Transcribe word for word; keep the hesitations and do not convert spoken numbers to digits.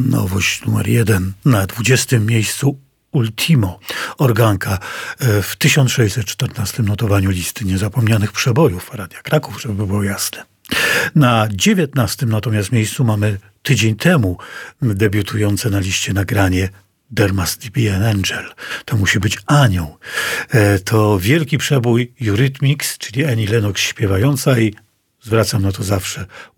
Nowość numer jeden na dwudziestym miejscu Ultimo, organka w tysiąc sześćset czternastym notowaniu listy niezapomnianych przebojów Radia Kraków, żeby było jasne. Na dziewiętnastym natomiast miejscu mamy tydzień temu debiutujące na liście nagranie There Must Be an Angel. To musi być anioł. To wielki przebój Eurythmics, czyli Annie Lennox śpiewająca i zwracam na to zawsze